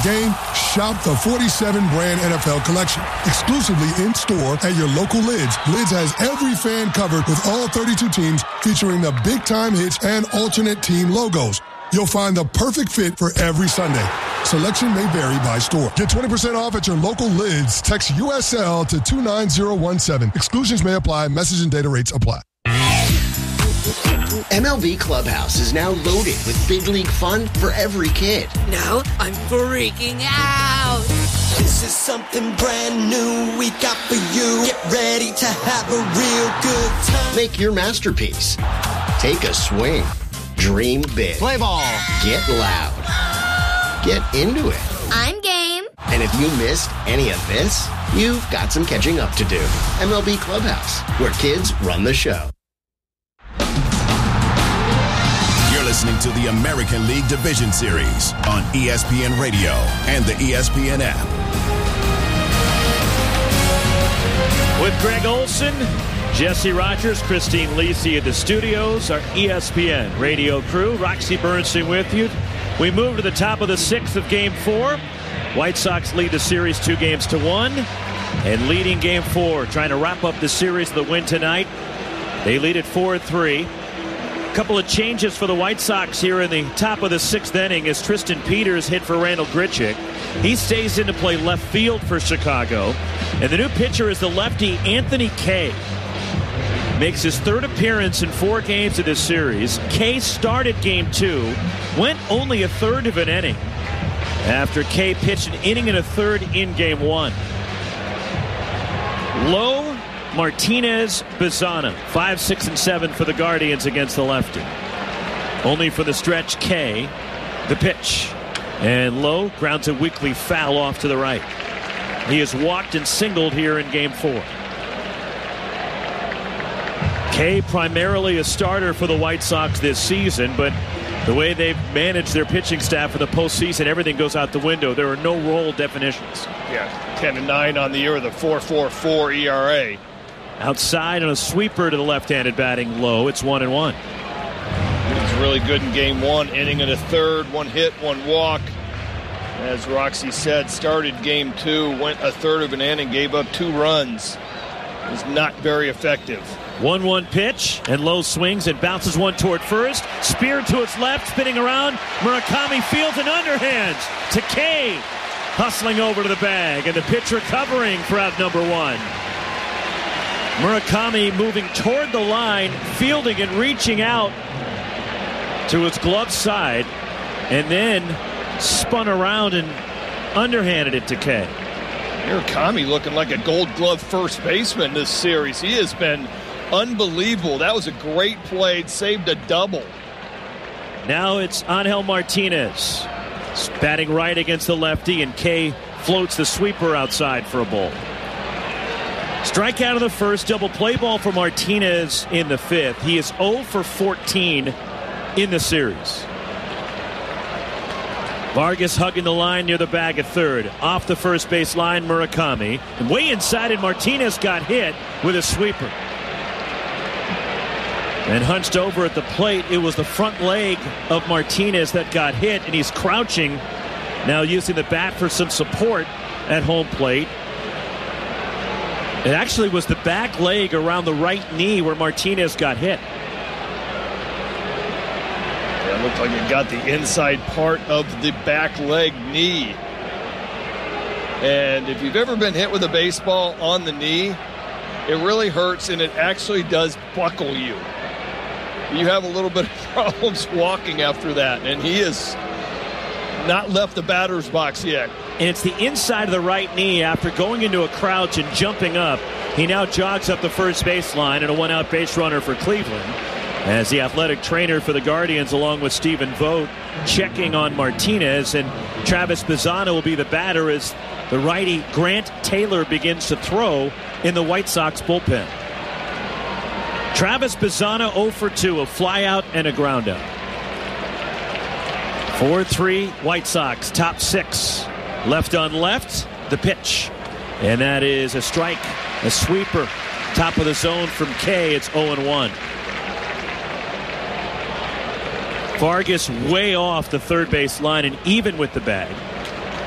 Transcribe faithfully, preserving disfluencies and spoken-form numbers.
game, shop the forty-seven brand N F L collection. Exclusively in-store at your local Lids. Lids has every fan covered with all thirty-two teams featuring the big-time hits and alternate team logos. You'll find the perfect fit for every Sunday. Selection may vary by store. Get twenty percent off at your local Lids. Text U S L to two nine zero one seven. Exclusions may apply. Message and data rates apply. M L B Clubhouse is now loaded with big league fun for every kid. Now I'm freaking out. This is something brand new we got for you. Get ready to have a real good time. Make your masterpiece. Take a swing. Dream big. Play ball. Get loud. Get into it. I'm game. And if you missed any of this, you've got some catching up to do. M L B Clubhouse, where kids run the show. You're listening to the American League Division Series on E S P N Radio and the E S P N app. With Greg Olson, Jesse Rogers, Christine Lisi at the studios, our E S P N radio crew, Roxy Bernstein with you. We move to the top of the sixth of Game Four. White Sox lead the series two games to one, and leading Game Four, trying to wrap up the series with a win tonight. They lead it four three. A couple of changes for the White Sox here in the top of the sixth inning as Tristan Peters hit for Randall Grichuk. He stays in to play left field for Chicago, and the new pitcher is the lefty Anthony Kay. Makes his third appearance in four games of this series. Kay started game two, went only a third of an inning after Kay pitched an inning and a third in game one. Lowe, Martinez, Bazana, five, six, and seven for the Guardians against the lefty. Only for the stretch, Kay, the pitch. And Lowe grounds a weakly foul off to the right. He has walked and singled here in game four. Kay primarily a starter for the White Sox this season, but the way they've managed their pitching staff for the postseason, everything goes out the window. There are no role definitions. Yeah, ten and nine on the year with a four point four four E R A. Outside on a sweeper to the left-handed batting Lowe. It's one and one. He was really good in game one, inning and a third, one hit, one walk. As Roxy said, started game two, went a third of an inning, gave up two runs. Was not very effective. one one pitch, and Lowe swings and bounces one toward first. Spear to its left, spinning around. Murakami fields an underhand to Kay. Hustling over to the bag, and the pitch recovering for out number one. Murakami moving toward the line, fielding and reaching out to his glove side, and then spun around and underhanded it to Kay. Murakami looking like a gold glove first baseman this series. He has been unbelievable. That was a great play. Saved a double. Now it's Angel Martinez. Batting right against the lefty, and Kay floats the sweeper outside for a ball. Strikeout of the first, double play ball for Martinez in the fifth. He is oh for fourteen in the series. Vargas hugging the line near the bag at third. Off the first base line, Murakami. And way inside, and Martinez got hit with a sweeper. And hunched over at the plate, it was the front leg of Martinez that got hit, and he's crouching, now using the bat for some support at home plate. It actually was the back leg around the right knee where Martinez got hit. Yeah, it looked like it got the inside part of the back leg knee. And if you've ever been hit with a baseball on the knee, it really hurts, and it actually does buckle you. You have a little bit of problems walking after that, and he has not left the batter's box yet. And it's the inside of the right knee after going into a crouch and jumping up. He now jogs up the first baseline, and a one-out base runner for Cleveland. As the athletic trainer for the Guardians, along with Stephen Vogt, checking on Martinez, and Travis Bazana will be the batter as the righty Grant Taylor begins to throw in the White Sox bullpen. Travis Bazana oh for two, a flyout and a groundout. four three White Sox, top six. Left on left, the pitch. And that is a strike, a sweeper. Top of the zone from Kay, it's oh and one. Vargas way off the third base line and even with the bag.